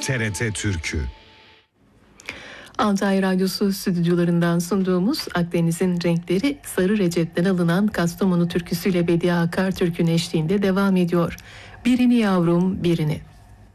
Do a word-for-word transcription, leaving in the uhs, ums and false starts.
T R T Türkü. Altay Radyosu stüdyolarından sunduğumuz Akdeniz'in Renkleri Sarı Recep'ten alınan Kastamonu türküsüyle Bediye Akar Türk'ün eşliğinde devam ediyor. Birini yavrum birini.